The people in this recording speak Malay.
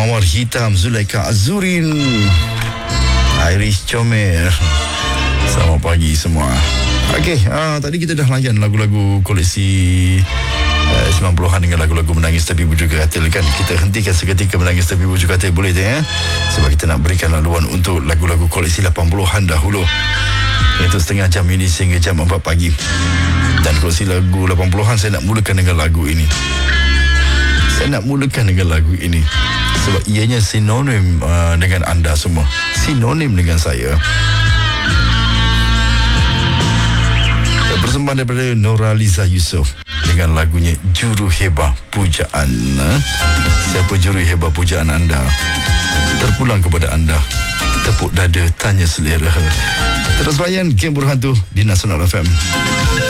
Mawar Hitam, Zulaika Azurin, Iris Comel. Selamat pagi semua. Okey, tadi kita dah layan lagu-lagu koleksi 90-an dengan lagu-lagu Menangis Tapi Bujuk Katil kan. Kita hentikan seketika Menangis Tapi Bujuk Katil, boleh tak ya? Sebab kita nak berikan laluan untuk lagu-lagu koleksi 80-an dahulu. Itu setengah jam ini sehingga jam 4 pagi. Dan koleksi lagu 80-an saya nak mulakan dengan lagu ini. Sebab ianya sinonim dengan anda semua. Sinonim dengan saya. Persembahan daripada Noraliza Yusof dengan lagunya Juru Heba Pujaan. Siapa juru heba pujaan anda? Terpulang kepada anda. Tepuk dada, tanya selera. Terus layan Game Berhantu di Nasional FM.